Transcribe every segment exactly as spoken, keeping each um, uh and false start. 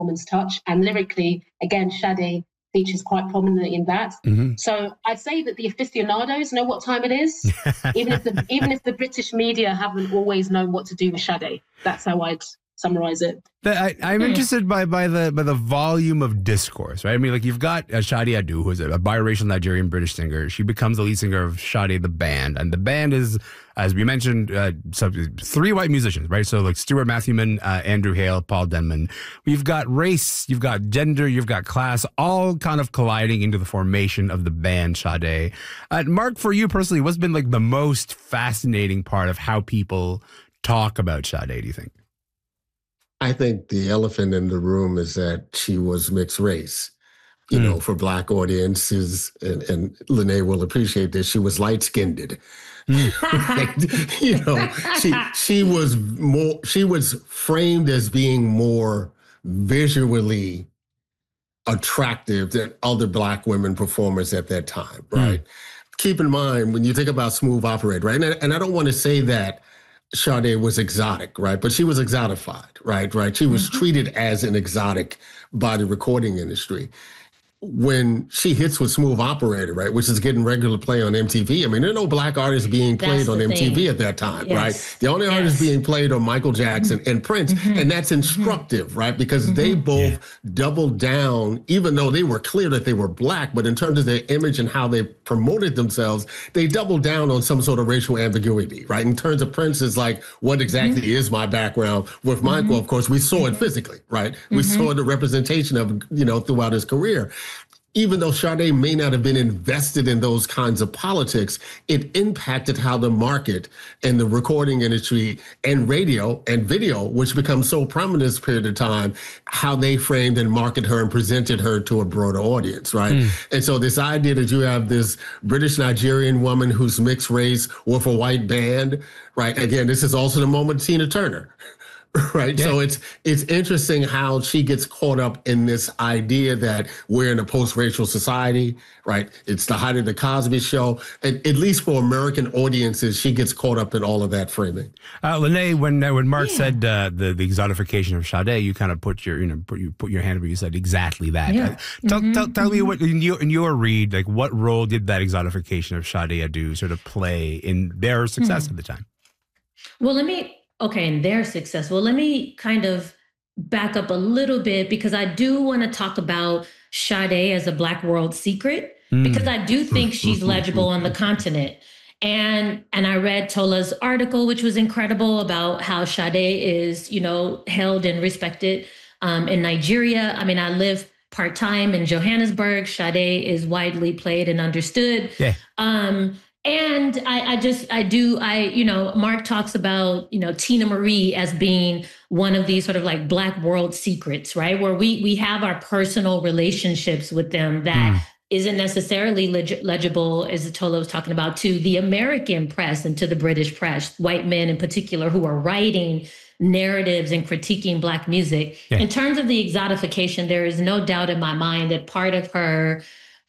performance touch. And lyrically, again, Sade features quite prominently in that. Mm-hmm. So I'd say that the aficionados know what time it is, even if the even if the British media haven't always known what to do with Sade. That's how I'd summarize it. I, I'm interested by by the by the volume of discourse, right? I mean, like you've got uh, Shadi Adu, who's a, a biracial Nigerian British singer. She becomes the lead singer of Sade the band, and the band is, as we mentioned, uh, so three white musicians, right? So like Stuart Matthewman, uh, Andrew Hale, Paul Denman. We've got race, you've got gender, you've got class, all kind of colliding into the formation of the band Sade. Uh, Mark, for you personally, what's been like the most fascinating part of how people talk about Sade, do you think? I think the elephant in the room is that she was mixed race. You mm. know, for Black audiences, and, and Lene will appreciate this, she was light-skinned. Mm. You know, she she was more she was framed as being more visually attractive than other Black women performers at that time, right? Mm. Keep in mind, when you think about Smooth Operator, right? And I, and I don't want to say that Sade was exotic, right? But she was exotified, right? Right. She was mm-hmm. treated as an exotic by the recording industry. When she hits with Smooth Operator, right, which is getting regular play on M T V. I mean, there are no Black artists being played that's on M T V thing. At that time, yes. right? The only yes. artists being played are Michael Jackson mm-hmm. and Prince, mm-hmm. and that's instructive, mm-hmm. right? Because mm-hmm. they both yeah. doubled down, even though they were clear that they were Black, but in terms of their image and how they promoted themselves, they doubled down on some sort of racial ambiguity, right? In terms of Prince, is like, what exactly mm-hmm. is my background? With Michael, mm-hmm. of course, we saw it physically, right? Mm-hmm. We saw the representation of, you know, throughout his career. Even though Sade may not have been invested in those kinds of politics, it impacted how the market and the recording industry and radio and video, which becomes so prominent this period of time, how they framed and marketed her and presented her to a broader audience, right? Mm. And so this idea that you have this British Nigerian woman who's mixed race with a white band, right? Again, this is also the moment of Tina Turner. Right. Yeah. So it's it's interesting how she gets caught up in this idea that we're in a post-racial society. Right. It's the height of the Cosby Show. And at least for American audiences, she gets caught up in all of that framing. Uh, Lene, when uh, when Mark yeah. said uh, the the exotification of Sade, you kind of put your you know put you put your hand up. You said exactly that. Yeah. Uh, tell, mm-hmm. tell tell me what in your in your read, like what role did that exotification of Sade Adu sort of play in their success mm-hmm. at the time? Well, let me. Okay, and they're successful. Let me kind of back up a little bit, because I do want to talk about Sade as a Black world secret, mm. because I do think she's legible on the continent. And and I read Tola's article, which was incredible, about how Sade is, you know, held and respected um, in Nigeria. I mean, I live part-time in Johannesburg. Sade is widely played and understood. Yeah. Um, And I, I just, I do, I, you know, Mark talks about, you know, Tina Marie as being one of these sort of like Black world secrets, right? Where we we have our personal relationships with them that mm. isn't necessarily leg- legible, as Tola was talking about, to the American press and to the British press, white men in particular, who are writing narratives and critiquing Black music. Yeah. In terms of the exotification, there is no doubt in my mind that part of her,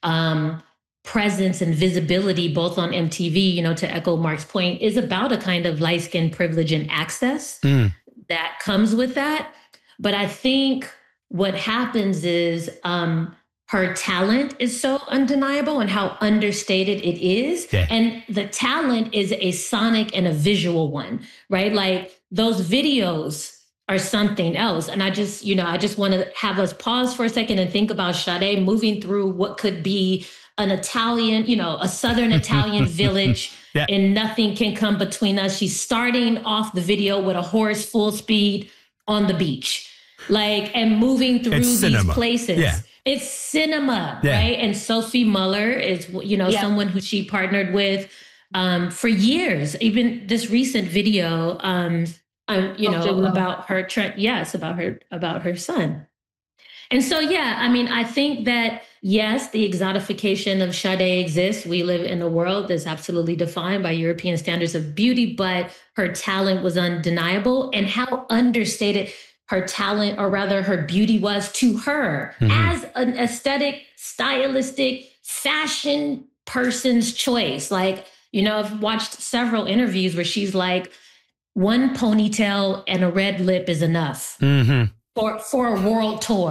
um, presence and visibility, both on M T V, you know, to echo Mark's point, is about a kind of light-skin privilege and access mm. that comes with that. But I think what happens is um, her talent is so undeniable and how understated it is. Yeah. And the talent is a sonic and a visual one, right? Like those videos are something else. And I just, you know, I just want to have us pause for a second and think about Sade moving through what could be an Italian, you know, a Southern Italian village, yeah. and nothing can come between us. She's starting off the video with a horse full speed on the beach, like, and moving through it's these cinema. places. Yeah. It's cinema, yeah. right? And Sophie Muller is, you know, yeah. someone who she partnered with um, for years. Even this recent video, um, um, you know, oh, about her, tra- yes, about her, about her son. And so, yeah, I mean, I think that, yes, the exotification of Sade exists. We live in a world that's absolutely defined by European standards of beauty, but her talent was undeniable, and how understated her talent, or rather her beauty, was to her mm-hmm. as an aesthetic, stylistic, fashion person's choice. Like, you know, I've watched several interviews where she's like, one ponytail and a red lip is enough. Mm-hmm. for for a world tour.